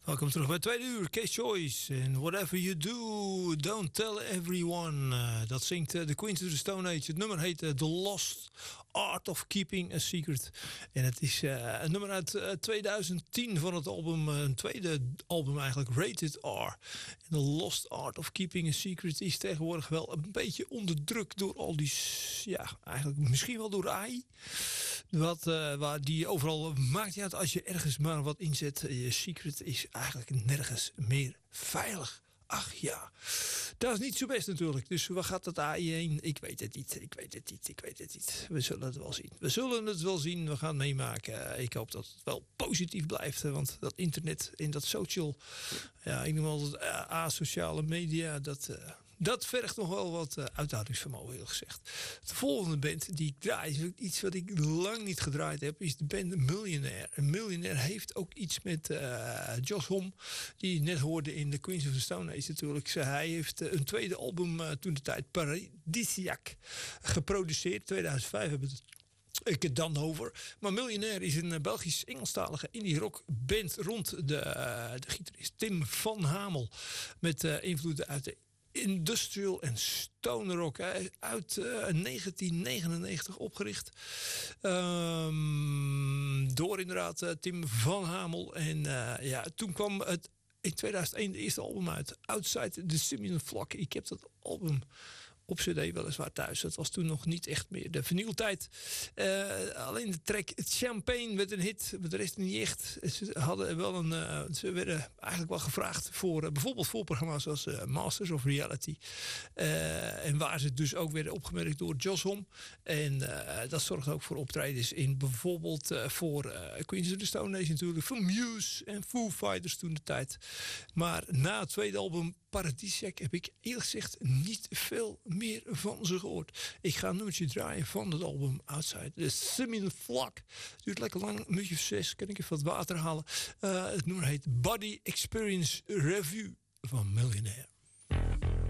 Welkom terug bij tweede uur, Case Choice. En whatever you do, don't tell everyone. Dat zingt The Queens of the Stone Age. Het nummer heet The Lost Art of Keeping a Secret. En het is een nummer uit 2010 van het album, een tweede album eigenlijk, Rated R. En The Lost Art of Keeping a Secret is tegenwoordig wel een beetje onderdrukt door al die, ja, eigenlijk misschien wel door AI. Waar die overal maakt niet uit als je ergens maar wat inzet. Je secret is eigenlijk nergens meer veilig. Ach ja, dat is niet zo best natuurlijk. Dus waar gaat dat AI heen? Ik weet het niet. We zullen het wel zien. We gaan het meemaken. Ik hoop dat het wel positief blijft. Want dat internet en dat social, ja, ik noem altijd asociale media, dat vergt nog wel wat uithoudingsvermogen, heel gezegd. De volgende band die ik draai, is iets wat ik lang niet gedraaid heb, is de band Millionaire. En Millionaire heeft ook iets met Josh Homme, die je net hoorde in The Queens of the Stone Age natuurlijk. Hij heeft een tweede album toen de tijd, Paradisiac, geproduceerd. 2005 hebben ik het dan over. Maar Millionaire is een Belgisch-Engelstalige indie rock band rond de gitarist Tim van Hamel. Met invloeden uit de industrial en stoner rock, uit 1999 opgericht. Door inderdaad Tim van Hamel. En toen kwam het in 2001 de eerste album uit. Outside the Simian Flock. Ik heb dat album op cd weliswaar thuis. Dat was toen nog niet echt meer de vernieuwtijd. Alleen de track Champagne werd een hit. Maar de rest niet echt. Ze werden eigenlijk wel gevraagd voor bijvoorbeeld voorprogramma's zoals Masters of Reality. En waar ze dus ook werden opgemerkt door Josh Homme. En dat zorgt ook voor optredens in bijvoorbeeld voor Queens of the Stone Age natuurlijk. Voor Muse en Foo Fighters toen de tijd. Maar na het tweede album Paradisiac heb ik eerlijk gezegd niet veel meer van ze gehoord. Ik ga een nummertje draaien van het album Outside the Simian Flock. Duurt lekker lang, een minuutje of 6. Kan ik even wat water halen. Het nummer heet Body Experience Review van Millionaire.